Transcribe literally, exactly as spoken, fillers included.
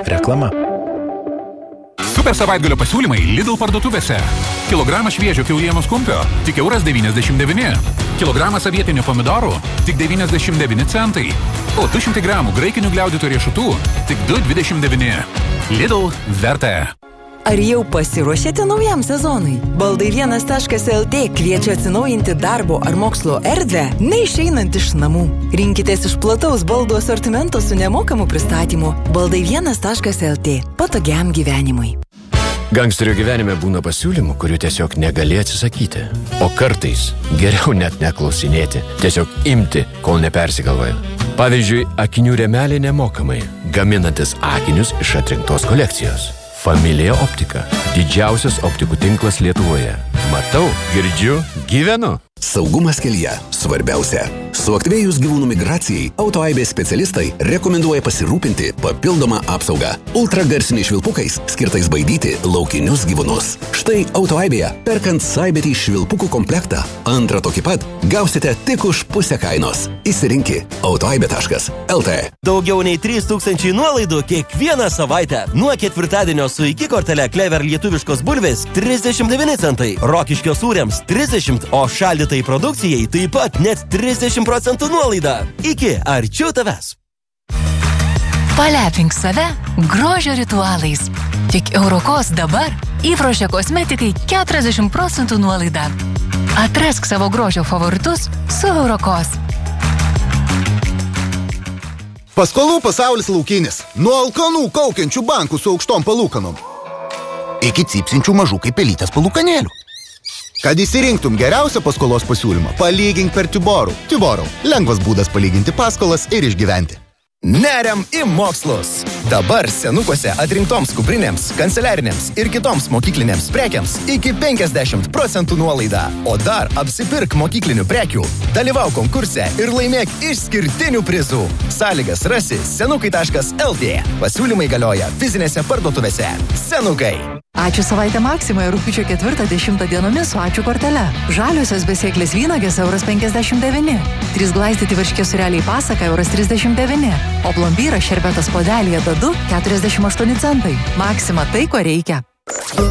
Reklama. Super savaitgalio pasiūlymai Lidl parduotuvėse. Kilogramas šviežio kiaulienos kumpio tik euras devyniasdešimt devyni. Kilogramas avietinių pomidorų tik devyniasdešimt devyni centai. O du šimtai gramų graikinių gliaudytų riešutų tik du dvidešimt devyni. Lidl verta. Ar jau pasiruošėte naujam sezonui? Baldai vienas taškas el tė kviečia atsinaujinti darbo ar mokslo erdvę, neišeinant iš namų. Rinkitės iš plataus baldų asortimento su nemokamu pristatymu. Baldai vienas taškas el tė. Patogiam gyvenimui. Gangsterio gyvenime būna pasiūlymų, kurių tiesiog negali atsisakyti. O kartais geriau net neklausinėti, tiesiog imti, kol nepersigalvoja. Pavyzdžiui, akinių rėmelė nemokamai, gaminantis akinius iš atrinktos kolekcijos. Familija Optika. Didžiausias optikų tinklas Lietuvoje. Matau, girdžiu, gyvenu. Saugumas kelyje. Svarbiausia. Suaktyvėjus gyvūnų migracijai, autoaibės specialistai rekomenduoja pasirūpinti papildomą apsaugą ultragarsiniais švilpukais, skirtais baidyti laukinius gyvūnus. Štai autoaibėje, perkant Saibetį švilpukų komplektą, antrą tokį pat, gausite tik už pusę kainos. Įsirinki autoaibė taškas el tė. Daugiau nei trys tūkstančiai nuolaidų kiekvieną savaitę. Nuo ketvirtadienio su iki kortele Clever lietuviškos bulvės trisdešimt devyni centai, Rokiškio sūriams trisdešimt, o šaldytai produkcijai taip pat net trisdešimt procentų nuolaida. Iki arčiau tavęs. Palepink save grožio ritualais. Tik Eurokos dabar įprošė kosmetikai keturiasdešimt procentų nuolaida. Atrask savo grožio favoritus su Eurokos. Paskolų pasaulis laukinis. Nuo alkanų kaukiančių bankų su aukštom palūkanom iki cypsinčių mažų kaip pelytės palūkanėlių. Kad įsirinktum geriausią paskolos pasiūlymą, palygink per Tiborų. Tiborų. Lengvas būdas palyginti paskolas ir išgyventi. Neriam į mokslus. Dabar senukuose atrinktoms kuprinėms, kanceliarinėms ir kitoms mokyklinėms prekiams iki penkiasdešimt procentų nuolaida. O dar apsipirk mokyklinių prekių, dalyvau konkurse ir laimėk išskirtinių prizų. Sąlygas rasi senukai taškas el tė. Pasiūlymai galioja fizinėse parduotuvėse. Senukai. Ačiū savaitę Maksimoje rugpjūčio ketvirtą dešimtą dienomis su ačiū kortele. Žaliosios besėklės vynagės euras penkiasdešimt devyni. Trys glaistyti varškės sūreliai pasaka euras trisdešimt devyni. O plombyras šerbetas podelyje dadu keturiasdešimt aštuoni centai. Maksima tai, ko reikia.